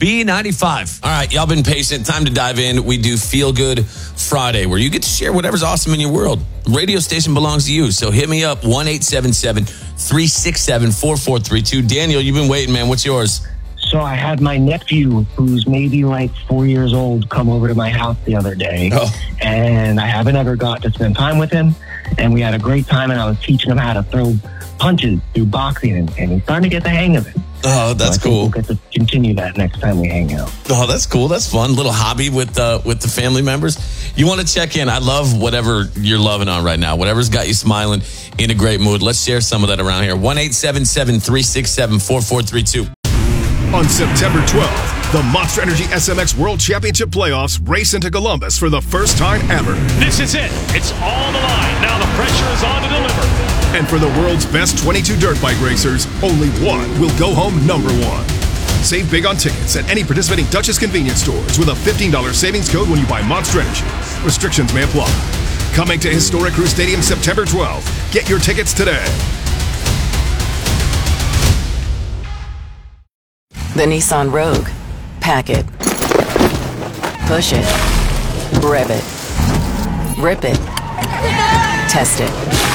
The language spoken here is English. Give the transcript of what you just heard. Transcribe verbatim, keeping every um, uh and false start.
B ninety-five. All right, y'all been patient. Time to dive in. We do Feel Good Friday, where you get to share whatever's awesome in your world. Radio station belongs to you, so hit me up, one eight seven seven, three six seven, four four three two. Daniel, you've been waiting, man. What's yours? So I had my nephew, who's maybe like four years old, come over to my house the other day. Oh. And I haven't ever got to spend time with him. And we had a great time, and I was teaching him how to throw punches through boxing, and, and he's starting to get the hang of it. Oh, that's so I think cool. We'll get to continue that next time we hang out. Oh, that's cool. That's fun. Little hobby with uh, with the family members. You want to check in. I love whatever you're loving on right now. Whatever's got you smiling, in a great mood. Let's share some of that around here. one eight seven seven, three six seven, four four three two. On September twelfth, the Monster Energy S M X World Championship Playoffs race into Columbus for the first time ever. This is it. It's on the line. Now the pressure is on to deliver. And for the world's best twenty-two dirt bike racers, only one will go home number one. Save big on tickets at any participating Dutchess convenience stores with a fifteen dollars savings code when you buy Monster Energy. Restrictions may apply. Coming to Historic Crew Stadium September twelfth. Get your tickets today. The Nissan Rogue. Pack it. Push it. Rev it. Rip it. Test it.